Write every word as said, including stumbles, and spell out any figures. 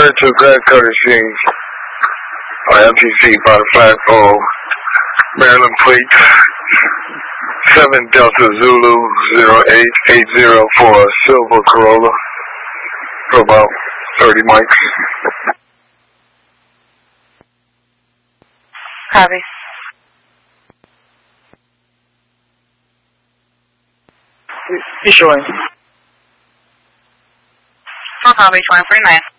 to Grand Courtesy, uh, M T C by the flagpole, Maryland plate seven Delta Zulu zero eight eight zero for a silver Corolla for about thirty mics. Copy. Issuing. Full copy, twenty forty-nine.